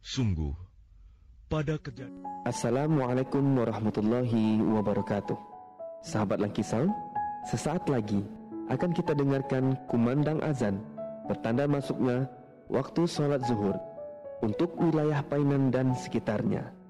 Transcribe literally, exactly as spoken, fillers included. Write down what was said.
Sungguh, pada kejadian... Assalamualaikum warahmatullahi wabarakatuh. Sahabat Lucky Sound, sesaat lagi akan kita dengarkan kumandang azan, pertanda masuknya waktu sholat zuhur untuk wilayah Painan dan sekitarnya.